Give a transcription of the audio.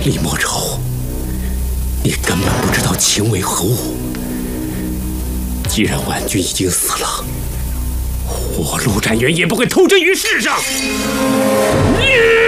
李莫愁，你根本不知道情为何物。既然婉君已经死了，我陆展元也不会投身于世上。